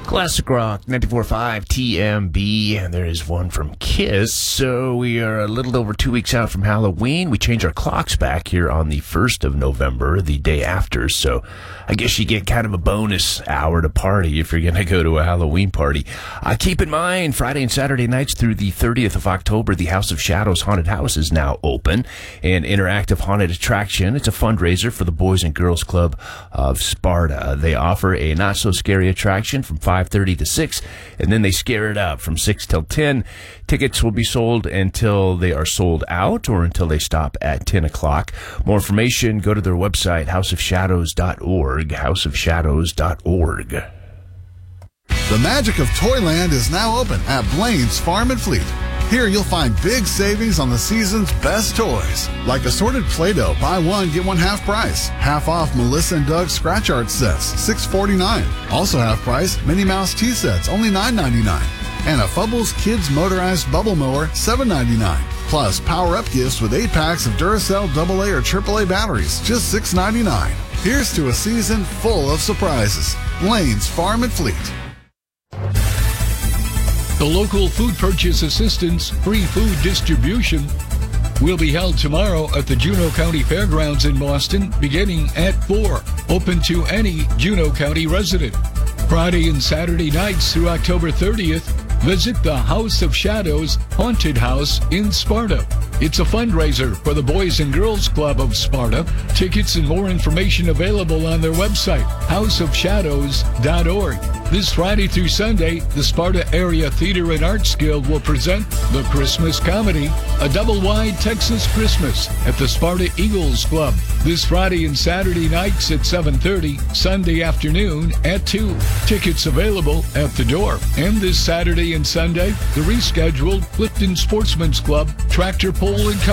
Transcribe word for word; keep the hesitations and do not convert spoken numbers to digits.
Classic Rock, ninety-four point five T M B, and there is one from Kiss. So we are a little over two weeks out from Halloween. We change our clocks back here on the first of November, the day after. So I guess you get kind of a bonus hour to party if you're going to go to a Halloween party. Uh, keep in mind, Friday and Saturday nights through the thirtieth of October, the House of Shadows Haunted House is now open. An interactive haunted attraction. It's a fundraiser for the Boys and Girls Club of Sparta. They offer a not-so-scary attraction from five thirty to six, and then they scare it up from six till ten. Tickets will be sold until they are sold out or until they stop at ten o'clock. More information, go to their website, house of shadows dot org, house of shadows dot org. The magic of Toyland is now open at Blaine's Farm and Fleet. Here you'll find big savings on the season's best toys, like assorted Play-Doh, buy one, get one half price. Half off Melissa and Doug scratch art sets, six forty-nine. Also half price Minnie Mouse tea sets, only nine ninety-nine. And a Fubbles Kids motorized bubble mower, seven ninety-nine. Plus power-up gifts with eight packs of Duracell double A or triple A batteries, just six ninety-nine. Here's to a season full of surprises. Blaine's Farm and Fleet. The local food purchase assistance free food distribution will be held tomorrow at the Juneau County Fairgrounds in Boston, beginning at four. Open to any Juneau County resident. Friday and Saturday nights through October thirtieth, visit the House of Shadows Haunted House in Sparta. It's a fundraiser for the Boys and Girls Club of Sparta. Tickets and more information available on their website, house of shadows dot org. This Friday through Sunday, the Sparta Area Theater and Arts Guild will present The Christmas Comedy, a double-wide Texas Christmas at the Sparta Eagles Club. This Friday and Saturday nights at seven thirty, Sunday afternoon at two. Tickets available at the door. And this Saturday and Sunday, the rescheduled Clifton Sportsman's Club Tractor Pull and